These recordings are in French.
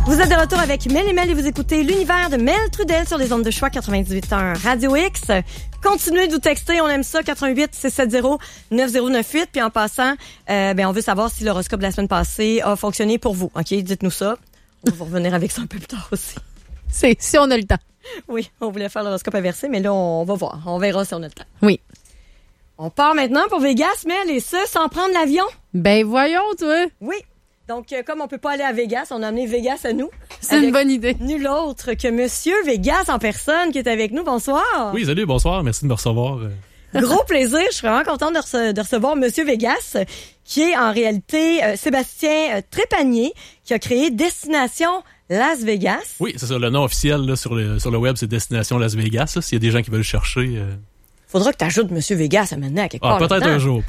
Vous êtes de retour avec Mel et Mel et vous écoutez l'univers de Mel Trudel sur les ondes de choix 98.1 Radio X. Continuez de vous texter, on aime ça, 88-670-9098. Puis en passant, on veut savoir si l'horoscope de la semaine passée a fonctionné pour vous. OK, dites-nous ça. On va revenir avec ça un peu plus tard aussi. Si on a le temps. Oui, on voulait faire l'horoscope inversé, mais là, on va voir. On verra si on a le temps. Oui. On part maintenant pour Vegas, Mel, et ça, sans prendre l'avion. Ben voyons, toi. Oui. Donc, comme on peut pas aller à Vegas, on a amené Vegas à nous. C'est une bonne idée. Nul autre que Monsieur Vegas en personne qui est avec nous. Bonsoir. Oui, salut, bonsoir. Merci de me recevoir. Gros plaisir. Je suis vraiment contente de recevoir Monsieur Vegas, qui est en réalité Sébastien Trépanier, qui a créé Destination Las Vegas. Oui, c'est ça. Le nom officiel là, sur le web, c'est Destination Las Vegas. S'il y a des gens qui veulent chercher... Faudra que tu ajoutes Monsieur Vegas à maintenant à quelque part. Peut-être un jour.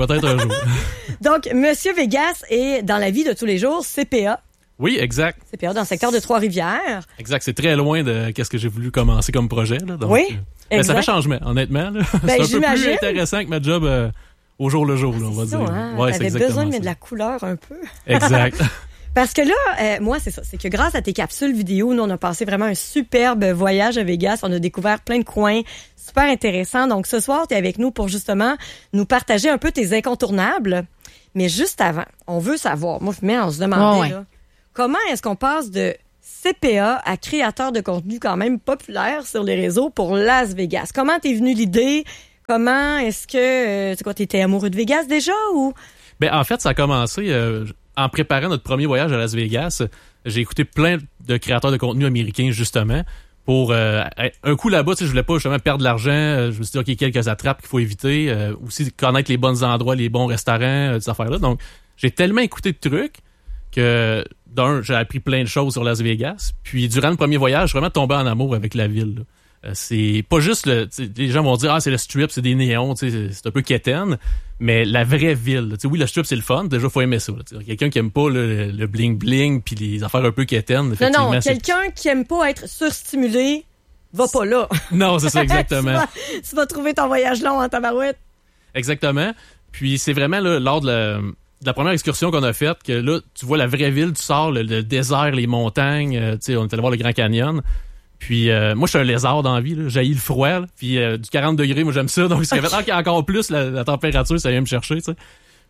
Donc, Monsieur Vegas est, dans la vie de tous les jours, CPA. Oui, exact. CPA dans le secteur de Trois-Rivières. Exact. C'est très loin de qu'est-ce que j'ai voulu commencer comme projet. Là, donc, oui, exact. Ça fait changement, honnêtement. Là. C'est un peu plus intéressant que ma job au jour le jour, là, on va dire. Hein? Ouais, t'avais besoin de mettre de la couleur un peu. Exact. Parce que là, moi, c'est ça. C'est que grâce à tes capsules vidéo, nous, on a passé vraiment un superbe voyage à Vegas. On a découvert plein de coins super intéressants. Donc, ce soir, tu es avec nous pour justement nous partager un peu tes incontournables. Mais juste avant, on veut savoir, moi, on se demandait, là, comment est-ce qu'on passe de CPA à créateur de contenu quand même populaire sur les réseaux pour Las Vegas? Comment t'es venu l'idée? Comment est-ce que, t'étais amoureux de Vegas déjà ou? Ben, en fait, ça a commencé, en préparant notre premier voyage à Las Vegas. J'ai écouté plein de créateurs de contenu américains, justement. Pour un coup là-bas, je voulais pas justement perdre de l'argent. Je me suis dit, OK, quelques attrapes qu'il faut éviter. Aussi, connaître les bons endroits, les bons restaurants, ces affaires-là. Donc, j'ai tellement écouté de trucs que, j'ai appris plein de choses sur Las Vegas. Puis, durant le premier voyage, je suis vraiment tombé en amour avec la ville, là. C'est pas juste les gens vont dire, c'est le strip, c'est des néons, c'est un peu quétaine. Mais la vraie ville, oui, le strip, c'est le fun. Déjà, faut aimer ça. Quelqu'un qui aime pas le bling-bling puis les affaires un peu quétaines. Non, quelqu'un qui aime pas être surstimulé, va pas là. Non, c'est ça, exactement. tu vas trouver ton voyage long en tabarouette. Exactement. Puis c'est vraiment là, lors de la première excursion qu'on a faite que là, tu vois la vraie ville, tu sors le désert, les montagnes. On est allé voir le Grand Canyon. Puis moi, je suis un lézard dans la vie. J'haïs le froid. Là. Puis du 40 degrés, moi, j'aime ça. Donc, ça fait encore plus la température, ça vient me chercher. T'sais.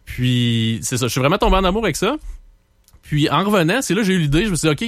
Puis c'est ça. Je suis vraiment tombé en amour avec ça. Puis en revenant, c'est là que j'ai eu l'idée. Je me suis dit, OK,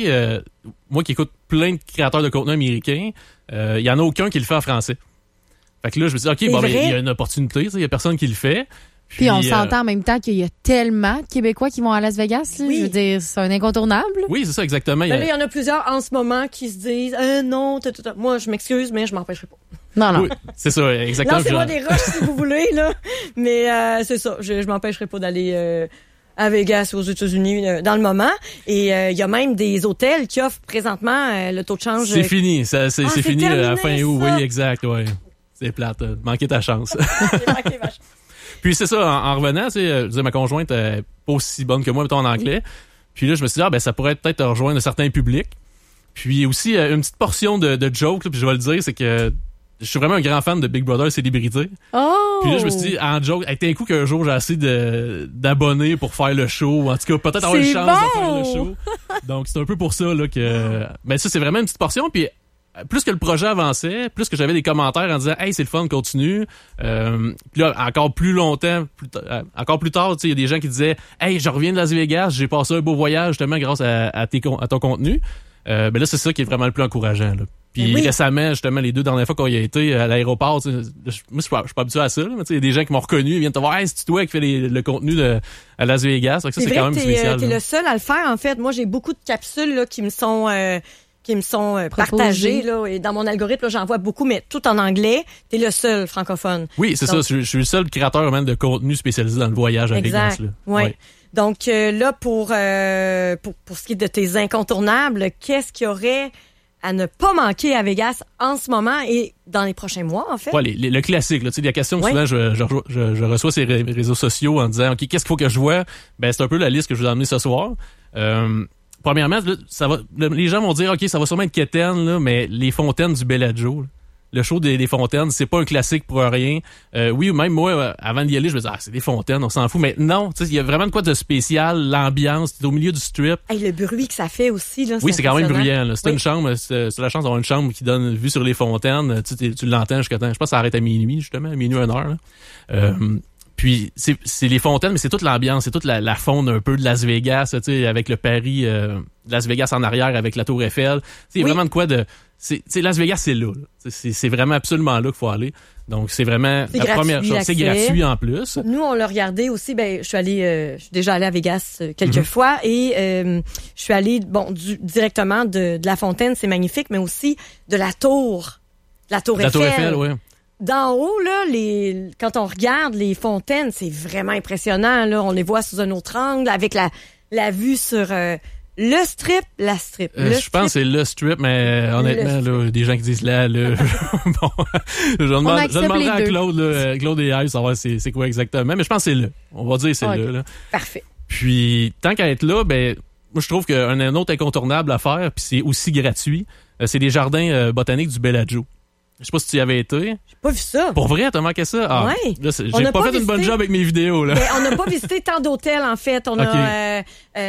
moi qui écoute plein de créateurs de contenu américains, il y en a aucun qui le fait en français. Fait que là, je me suis dit, OK, il y a une opportunité. Il y a personne qui le fait. Puis on s'entend en même temps qu'il y a tellement de Québécois qui vont à Las Vegas. Là. Oui. Je veux dire, c'est un incontournable. Oui, c'est ça, exactement. Il y en a plusieurs en ce moment qui se disent non, moi, je m'excuse, mais je m'empêcherai pas. Non. Oui, c'est ça, exactement. Lancez-moi des roches si vous voulez, là. Mais c'est ça, je m'empêcherai pas d'aller à Vegas, aux États-Unis, dans le moment. Et il y a même des hôtels qui offrent présentement le taux de change. C'est fini, c'est fini à la fin août. Oui, exact, ouais. C'est plate, manquer ta chance. J'ai manqué ma chance. Puis c'est ça, en revenant, je disais, ma conjointe est pas aussi bonne que moi, mettons, en anglais. Puis là, je me suis dit, ça pourrait peut-être rejoindre un certain public. Puis aussi, une petite portion de joke, là, puis je vais le dire, c'est que je suis vraiment un grand fan de Big Brother Célébrité. Oh! Puis là, je me suis dit, en joke, t'es un coup qu'un jour, j'ai assez d'abonnés pour faire le show. En tout cas, peut-être avoir une chance de faire le show. Donc, c'est un peu pour ça là que... Ben ça, c'est vraiment une petite portion, puis... Plus que le projet avançait, plus que j'avais des commentaires en disant « Hey, c'est le fun, continue. » Puis là, encore plus tard, il y a des gens qui disaient « Hey, je reviens de Las Vegas, j'ai passé un beau voyage justement grâce à ton contenu. » Ben là, c'est ça qui est vraiment le plus encourageant. Là. Puis récemment, justement, les 2 dernières fois qu'on y a été à l'aéroport, moi, je suis pas habitué à ça. Là, mais il y a des gens qui m'ont reconnu, ils viennent te voir « Hey, c'est toi qui fais le contenu à Las Vegas. » Ça, c'est quand même spécial. T'es le seul à le faire, en fait. Moi, j'ai beaucoup de capsules là, qui me sont partagées, là, et dans mon algorithme, là, j'en vois beaucoup, mais tout en anglais. T'es le seul francophone. Oui, c'est ça. Je suis le seul créateur même de contenu spécialisé dans le voyage à Vegas. Oui. Ouais. Donc là, pour ce qui est de tes incontournables, qu'est-ce qu'il y aurait à ne pas manquer à Vegas en ce moment et dans les prochains mois, en fait? Ouais, le classique. Là, la question que souvent je reçois sur les réseaux sociaux en disant « OK, qu'est-ce qu'il faut que je vois? » Ben, c'est un peu la liste que je vous ai amenée ce soir. Premièrement, les gens vont dire, OK, ça va sûrement être quétaine, là, mais les fontaines du Bellagio, là, le show des fontaines, c'est pas un classique pour rien. Oui, même moi, avant d'y aller, je me disais, c'est des fontaines, on s'en fout. Mais non, tu sais, il y a vraiment de quoi de spécial, l'ambiance, t'es au milieu du strip. Hey, le bruit que ça fait aussi, là. Oui, c'est quand même bruyant, là. C'est une chambre, c'est la chance d'avoir une chambre qui donne vue sur les fontaines. Tu l'entends jusqu'à temps. Je pense que ça arrête à minuit, justement, à minuit, 1h, là. Puis c'est les fontaines, mais c'est toute l'ambiance, c'est toute la faune un peu de Las Vegas, tu sais, avec le Paris de Las Vegas en arrière, avec la Tour Eiffel. Il y a vraiment de quoi de... Las Vegas, c'est là. C'est vraiment absolument là qu'il faut aller. Donc, c'est vraiment la première chose. C'est gratuit en plus. Nous, on l'a regardé aussi. Je suis déjà allée à Vegas quelques fois et je suis allée, directement de la fontaine, c'est magnifique, mais aussi de la tour. La Tour Eiffel. La Tour Eiffel, oui. D'en haut, là, quand on regarde les fontaines, c'est vraiment impressionnant, là. On les voit sous un autre angle, avec la vue sur le strip, la strip. Je pense que c'est le strip, mais honnêtement, là, des gens qui disent là, bon, je demanderai à Claude, là, Claude et Yves, savoir c'est quoi exactement, mais je pense que c'est là. On va dire c'est là. Parfait. Puis, tant qu'à être là, moi, je trouve qu'un autre incontournable à faire, puis c'est aussi gratuit, c'est les jardins botaniques du Bellagio. Je sais pas si tu y avais été. J'ai pas vu ça. Pour vrai, t'as manqué ça? Ah, ouais. Là, j'ai pas fait une bonne job avec mes vidéos, là. On n'a pas visité tant d'hôtels, en fait. On a,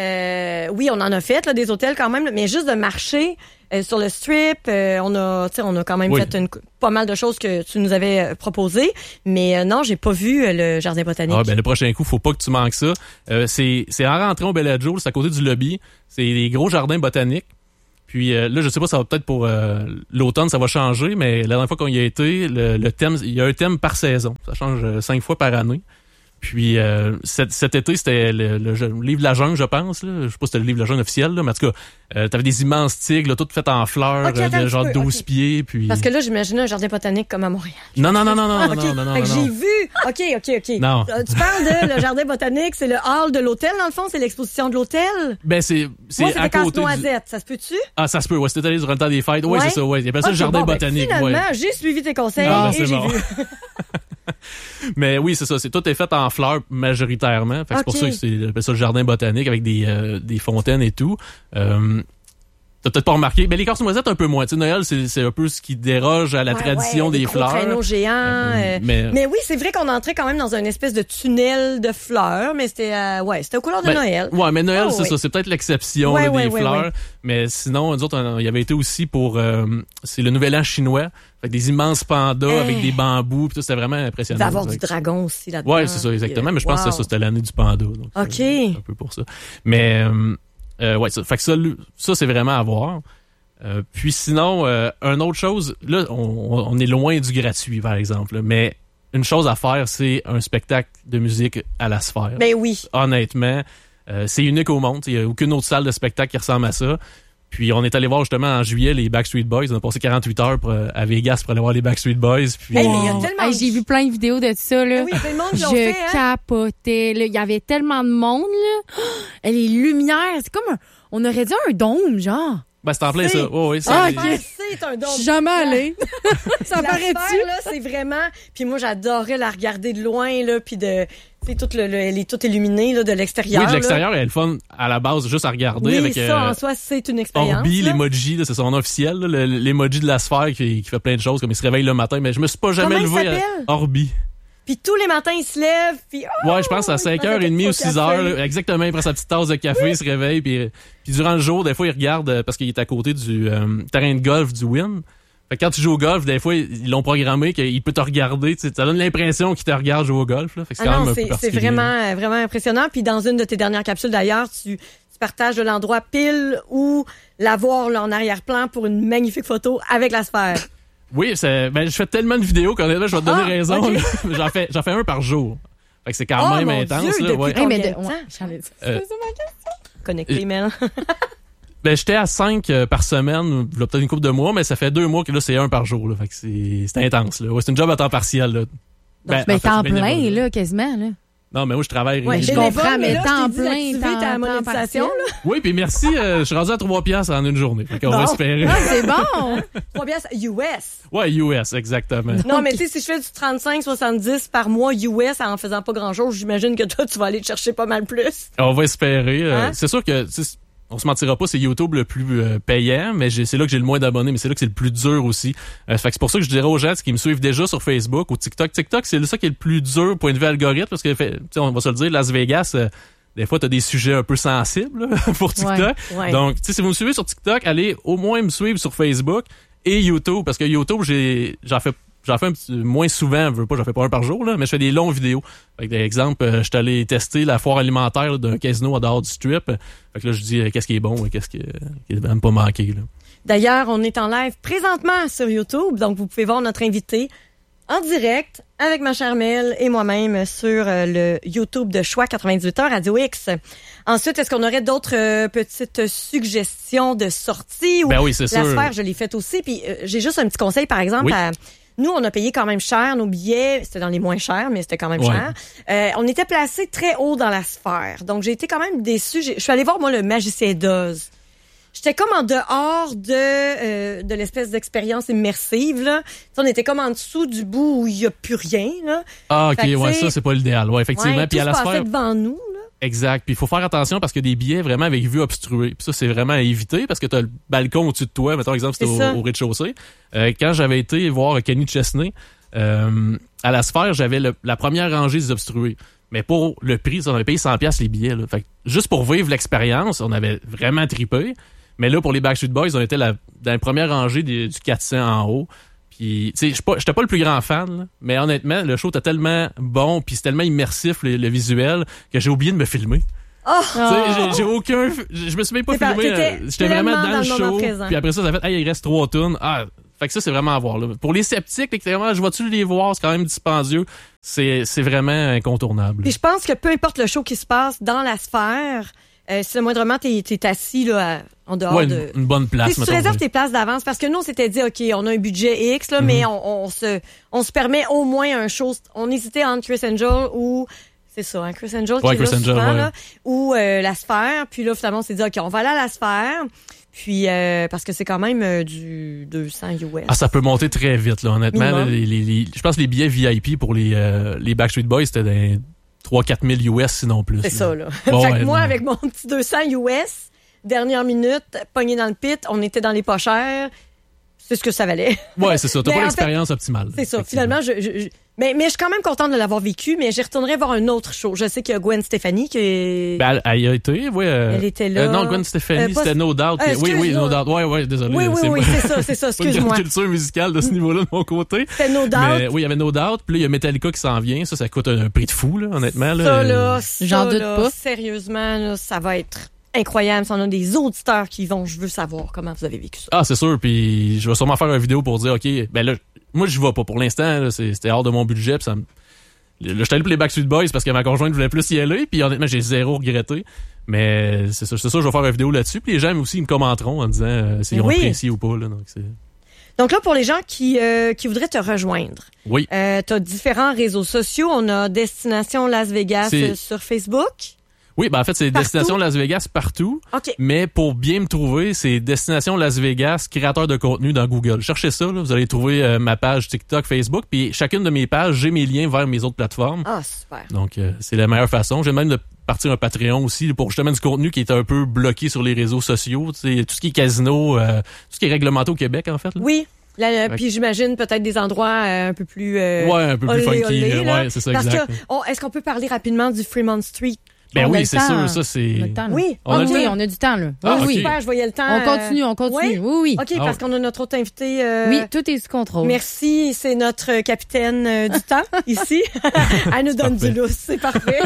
oui, on en a fait, là, des hôtels quand même, mais juste de marcher sur le strip, on a quand même fait pas mal de choses que tu nous avais proposées. Mais non, j'ai pas vu le jardin botanique. Le prochain coup, faut pas que tu manques ça. C'est en rentrant au Bellagio, c'est à côté du lobby. C'est des gros jardins botaniques. Puis là, je sais pas, ça va peut-être pour l'automne, ça va changer, mais la dernière fois qu'on y a été, le thème, il y a un thème par saison. Ça change 5 fois par année. Puis cet été, c'était le livre de la jungle, je pense. Là. Je sais pas si c'était le livre de la jungle officiel, là, mais en tout cas, t'avais des immenses tigres, là, toutes faites en fleurs, de genre 12 pieds. Puis... Parce que là, j'imaginais un jardin botanique comme à Montréal. Non. J'ai vu. OK. Non. Tu parles de le jardin botanique, c'est le hall de l'hôtel, dans le fond, c'est l'exposition de l'hôtel? C'est moi, à côté Casse-Noisette, ça se peut-tu? Ah, ça se peut, ouais. C'était allé durant le temps des fêtes. Ouais, c'est ça, ouais. Il appelle ça le jardin botanique. Finalement, j'ai suivi tes conseils et j'ai vu. Mais oui, c'est ça. Tout est fait en fleurs majoritairement. Fait que c'est pour ça que c'est ça le jardin botanique avec des fontaines et tout. T'as peut-être pas remarqué. Mais les casse-noisettes un peu moins. Tu sais, Noël, c'est un peu ce qui déroge à la tradition des fleurs. Traîneaux géants. Mais oui, c'est vrai qu'on entrait quand même dans une espèce de tunnel de fleurs, mais c'était aux couleurs de Noël. Ouais, mais Noël, c'est ça. C'est peut-être l'exception des fleurs. Mais sinon, nous autres, on y avait été aussi pour c'est le Nouvel An chinois. Fait des immenses pandas avec des bambous. Puis c'était vraiment impressionnant. Il va y avoir du dragon aussi là-dedans. Ouais, c'est ça, exactement. Mais je pense que c'était l'année du panda. Donc c'est un peu pour ça. Mais fait que ça c'est vraiment à voir. Puis sinon, une autre chose, là, on est loin du gratuit, par exemple. Mais une chose à faire, c'est un spectacle de musique à la Sphère. Ben oui. Honnêtement, c'est unique au monde. Il n'y a aucune autre salle de spectacle qui ressemble à ça. Puis on est allé voir justement en juillet les Backstreet Boys. On a passé 48 heures à Vegas pour aller voir les Backstreet Boys. Puis, mais il y a tellement j'ai vu plein de vidéos de ça. Là. Oui, il y a tellement de gens qui l'ont fait, capotais. Là. Il y avait tellement de monde. Là. Les lumières, c'est comme on aurait dit un dôme, genre. C'est en plein ça. Oh, oui, c'est un dôme. Je suis jamais allée. Ça paraît-tu? Là, c'est vraiment... Puis moi, j'adorais la regarder de loin, là, puis de... C'est tout elle est toute illuminée là, de l'extérieur. Oui, de l'extérieur, elle est le fun à la base juste à regarder. Oui, avec, ça en soi, c'est une expérience. Orbi, l'emoji, c'est son nom officiel, là, l'emoji de la sphère qui fait plein de choses, comme il se réveille le matin, mais je me suis pas jamais levé à Orbi. Puis tous les matins, il se lève, puis ouais, je pense à 5h30 ou 6h, exactement, il prend sa petite tasse de café, il se réveille, puis durant le jour, des fois, il regarde, parce qu'il est à côté du terrain de golf du Wynn. Fait que quand tu joues au golf, des fois, ils l'ont programmé qu'il peut te regarder. Ça donne l'impression qu'il te regarde jouer au golf. Là. Fait que c'est quand même un peu particulier. C'est vraiment impressionnant. Puis dans une de tes dernières capsules, d'ailleurs, tu partages de l'endroit pile où la voir là, en arrière-plan pour une magnifique photo avec la Sphère. Oui, je fais tellement de vidéos qu'en là, je vais te donner raison. Okay. J'en fais un par jour. Fait que c'est quand même intense. Dieu, là, ouais. Combien de temps? C'est ma question. Connecté, Mel. J'étais à 5 par semaine, peut-être une couple de mois, mais ça fait 2 mois que là, c'est 1 par jour. Là, fait que c'est intense. Là. Ouais, c'est une job à temps partiel. Là. Temps plein, là, quasiment. Là. Non, mais moi, je travaille. Ouais, je comprends, mais temps plein, ta monétisation. Là. Oui, puis merci. Je suis rendu à 3 piastres en une journée. Fait qu'on va espérer. Ah, c'est bon! 3 piastres US. Ouais, US, exactement. Non, mais tu sais, si je fais du 35-70 par mois US en faisant pas grand-chose, j'imagine que toi, tu vas aller te chercher pas mal plus. On va espérer. C'est sûr que on se mentira pas, c'est YouTube le plus payant, mais c'est là que j'ai le moins d'abonnés, mais c'est là que c'est le plus dur aussi. Fait que c'est pour ça que je dirais aux gens qui me suivent déjà sur Facebook ou TikTok. TikTok, c'est ça qui est le plus dur point de vue algorithme, parce que on va se le dire, Las Vegas, des fois, t'as des sujets un peu sensibles là, pour TikTok. Ouais. Donc, si vous me suivez sur TikTok, allez au moins me suivre sur Facebook et YouTube, parce que YouTube, j'en fais un petit moins souvent, j'en fais pas un par jour, là, mais je fais des longues vidéos. Fait que, par exemple, je suis allé tester la foire alimentaire là, d'un casino à dehors du strip. Fait que là, je dis qu'est-ce qui est bon et qu'est-ce qui va même pas manquer. Là. D'ailleurs, on est en live présentement sur YouTube, donc vous pouvez voir notre invité en direct avec ma chère Mel et moi-même sur le YouTube de Choix 98.1 Radio X. Ensuite, est-ce qu'on aurait d'autres petites suggestions de sorties? Ben oui, c'est sûr. La sphère, je l'ai faite aussi. Puis j'ai juste un petit conseil, par exemple, oui. Nous, on a payé quand même cher nos billets. C'était dans les moins chers, mais c'était quand même cher. On était placés très haut dans la sphère. Donc, j'ai été quand même déçue. Je suis allée voir, moi, le Magicien d'Oz. J'étais comme en dehors de l'espèce d'expérience immersive, là. T'sais, on était comme en dessous du bout où il y a plus rien, là. Ah, OK, ouais, ça, c'est pas l'idéal. Ouais, effectivement. Ouais, puis à la sphère sphère devant nous, là. Exact. Puis il faut faire attention parce que des billets vraiment avec vue obstruée. Puis ça, c'est vraiment à éviter parce que t'as le balcon au-dessus de toi. Mettons, exemple, c'était au rez-de-chaussée. Quand j'avais été voir Kenny Chesney, à la sphère, j'avais la première rangée des obstrués. Mais pour le prix, on avait payé 100$ les billets, là. Fait que juste pour vivre l'expérience, on avait vraiment trippé. Mais là, pour les Backstreet Boys, on était dans la première rangée du 400 en haut. Puis, tu sais, j'étais pas le plus grand fan, là, mais honnêtement, le show était tellement bon, puis c'est tellement immersif, le visuel, que j'ai oublié de me filmer. Oh! Tu sais, j'ai aucun... Je me suis même pas filmé. J'étais vraiment dans le show. Puis après ça fait, hey, il reste 3 tunes. Ah, fait que ça, c'est vraiment à voir, là. Pour les sceptiques, je vais-tu les voir? C'est quand même dispendieux. C'est vraiment incontournable. Puis je pense que peu importe le show qui se passe dans la sphère, si le moindrement t'es assis là en dehors de une bonne place. Si tu réserves tes places d'avance, parce que nous on s'était dit ok, on a un budget X là, mais on se permet au moins un show. On hésitait entre Chris Angel ou c'est ça, hein, Chris Angel qui est là souvent, là, ou la sphère. Puis là finalement on s'est dit ok, on va aller à la sphère. Puis parce que c'est quand même du 200 US. Ah, ça peut monter très vite là, honnêtement. Là, je pense que les billets VIP pour les Backstreet Boys c'était dans 3-4 000 US sinon plus. C'est ça, là. Bon, fait que moi, avec mon petit 200 US, dernière minute, pogné dans le pit, on était dans les pas chers. C'est ce que ça valait. Ouais, c'est ça. T'as pas l'expérience optimale. C'est ça. Finalement, mais je suis quand même contente de l'avoir vécu, mais j'y retournerai voir un autre show. Je sais qu'il y a Gwen Stefani qui est... Ben, elle y a été, oui. Elle était là. Non, Gwen Stefani, c'était No Doubt. Oui, No Doubt. Ouais, désolé. Oui, c'est ça, excuse-moi. Pas une culture musicale de ce niveau-là de mon côté. C'était No Doubt. Mais oui, il y avait No Doubt. Puis là, il y a Metallica qui s'en vient. Ça coûte un prix de fou, là, honnêtement. J'en doute pas. Sérieusement, là, ça va être... incroyable. Si on a des auditeurs qui vont, je veux savoir comment vous avez vécu ça. Ah, c'est sûr. Puis je vais sûrement faire une vidéo pour dire, OK, ben là, moi, je vais pas. Pour l'instant, là, c'était hors de mon budget. Puis là, je suis allé pour les Backstreet Boys parce que ma conjointe voulait plus y aller. Puis honnêtement, j'ai zéro regretté. Mais c'est ça, je vais faire une vidéo là-dessus. Puis les gens aussi, ils me commenteront en disant s'ils ont apprécié ou pas. Là, donc là, pour les gens qui voudraient te rejoindre, oui. Tu as différents réseaux sociaux. On a Destination Las Vegas sur Facebook. Oui, ben en fait, c'est Destination Las Vegas partout. Okay. Mais pour bien me trouver, c'est Destination Las Vegas, créateur de contenu dans Google. Cherchez ça, là, vous allez trouver ma page TikTok, Facebook. Puis chacune de mes pages, j'ai mes liens vers mes autres plateformes. Ah, super. Donc, c'est la meilleure façon. J'ai même de partir un Patreon aussi pour justement du contenu qui est un peu bloqué sur les réseaux sociaux. T'sais, tout ce qui est casino, tout ce qui est réglementé au Québec, en fait. Là. Oui. Puis j'imagine peut-être des endroits un peu plus... un peu plus funky. Ouais, c'est ça, parce exact. Que, est-ce qu'on peut parler rapidement du Fremont Street? Ben oui, c'est sûr, ça c'est... Oui, on a du temps, là. Oui, super, je voyais le temps. On continue. Oui. OK, parce qu'on a notre autre invité. Oui, tout est sous contrôle. Merci, c'est notre capitaine du temps, ici. Elle nous donne du lousse, c'est parfait.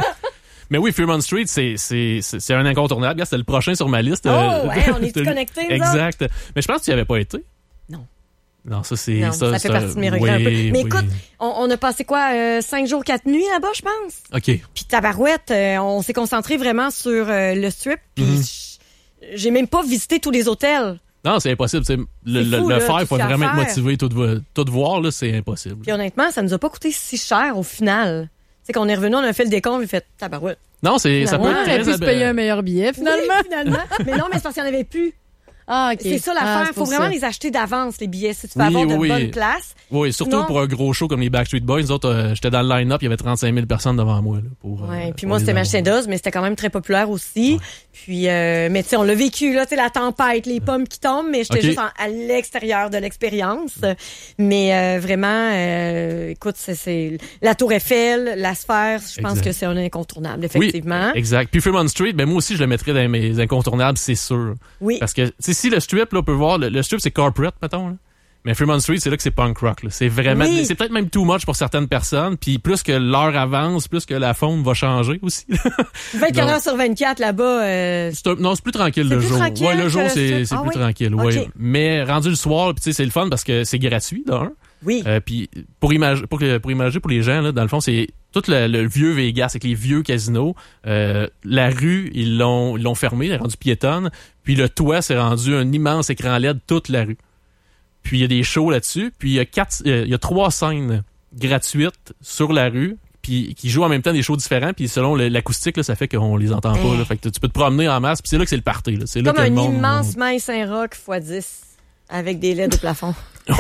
Mais oui, Fremont Street, c'est un incontournable. C'était le prochain sur ma liste. On est connectés, exact. Mais je pense que tu n'y avais pas été. Non, ça fait partie de mes regrets un peu. Mais écoute, on a passé 5 jours, 4 nuits là-bas, je pense. OK. Puis tabarouette, on s'est concentré vraiment sur le strip. Puis j'ai même pas visité tous les hôtels. Non, c'est impossible. Le faire, il faut vraiment être motivé. Tout voir, là, c'est impossible. Puis honnêtement, ça nous a pas coûté si cher au final. C'est qu'on est revenu, on a fait le décompte, j'ai fait tabarouette. Non, ça peut être très... pu se payer un meilleur billet, finalement. Oui, finalement. Mais non, mais c'est parce qu'il n'y en avait plus. Ah, OK. C'est ça l'affaire. Il faut vraiment les acheter d'avance, les billets, si tu veux avoir de bonnes places. Oui, surtout pour un gros show comme les Backstreet Boys. Nous autres, j'étais dans le line-up, il y avait 35 000 personnes devant moi. Là, puis moi, c'était Magicien d'Oz, mais c'était quand même très populaire aussi. Ouais. Puis, mais tu sais, on l'a vécu, là, tu sais, la tempête, les pommes qui tombent, mais j'étais juste à l'extérieur de l'expérience. Mais vraiment, écoute, c'est la Tour Eiffel, la Sphère, je pense que c'est un incontournable, effectivement. Oui, exact. Puis Fremont Street, ben moi aussi, je le mettrais dans mes incontournables, c'est sûr. Oui. Parce que, tu sais, si le strip, là, on peut voir, le strip, c'est corporate, mettons, là. Mais Fremont Street, c'est là que c'est punk rock, là. C'est vraiment, c'est peut-être même too much pour certaines personnes. Puis plus que l'heure avance, plus que la faune va changer aussi. 24 heures sur 24 là-bas. Non, c'est plus tranquille le jour. Ouais, le jour, c'est plus tranquille. Okay. Ouais. Mais rendu le soir, tu sais, c'est le fun parce que c'est gratuit, d'un. Oui. Puis pour imaginer pour les gens, là, dans le fond, c'est tout le vieux Vegas avec les vieux casinos. La rue, ils l'ont fermée, elle est rendue piétonne. Puis le toit, c'est rendu un immense écran LED toute la rue. Puis il y a des shows là-dessus. Puis il y a 3 scènes gratuites sur la rue, puis qui jouent en même temps des shows différents. Puis selon l'acoustique, là, ça fait qu'on les entend pas. Là. Fait que tu peux te promener en masse. Puis c'est là que c'est le party. Là. C'est comme là que un immense maille Saint-Roch x10 avec des LED au plafond.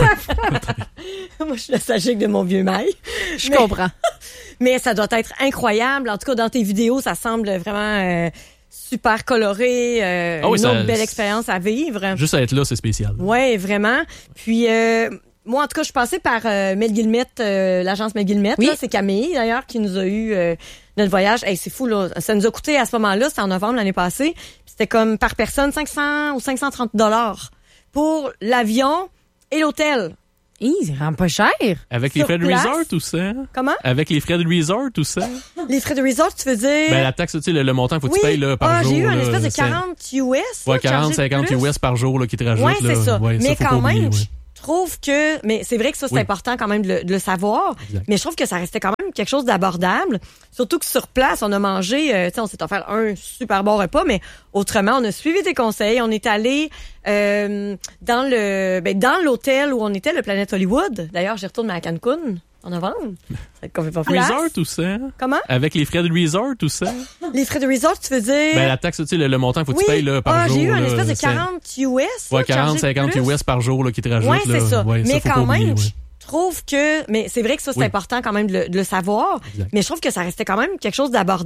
Moi, je suis nostalgique de mon vieux maille. Je comprends. Mais ça doit être incroyable. En tout cas, dans tes vidéos, ça semble vraiment... super coloré, une autre belle expérience à vivre. Juste à être là, c'est spécial. Oui, vraiment. Puis, moi, en tout cas, je suis passée par Mel Guillemette, l'agence Mel Guillemette. Oui. Là, c'est Camille, d'ailleurs, qui nous a eu notre voyage. Hey, c'est fou, là. Ça nous a coûté à ce moment-là, c'était en novembre l'année passée. Puis c'était comme par personne 500 ou 530 $ pour l'avion et l'hôtel. C'est vraiment pas cher. Avec les frais de resort ou ça? Comment? Avec les frais de resort ou ça? Les frais de resort, tu veux dire? Ben, la taxe, tu sais, le montant qu'il faut que tu payes là, par jour. J'ai eu un là, espèce de 40 US. Ouais, 40, 50 US par jour là, qui te rajoutent. Ouais, c'est ça. Ouais, mais ça, quand même, je trouve que... Mais c'est vrai que ça, c'est important quand même de le savoir. Exact. Mais je trouve que ça restait quand même quelque chose d'abordable. Surtout que sur place, on a mangé... tu sais, on s'est offert un super bon repas, mais autrement, on a suivi tes conseils. On est allé dans l'hôtel où on était, le Planet Hollywood. D'ailleurs, j'y retourne à Cancun en novembre. Ça va être complètement place. Resort ou ça? Comment? Avec les frais de resort ou ça? Les frais de resort, tu veux dire? Ben, la taxe, tu sais, le montant qu'il faut que tu payes là, par jour. J'ai eu un là, espèce de 40 US. Ouais, 40, 50 US par jour là, qui te rajoutent. Ouais, c'est ça. Ouais, mais ça, quand même, je trouve que... Mais c'est vrai que ça, c'est important quand même de le savoir. Exact. Mais je trouve que ça restait quand même quelque chose d'abordable.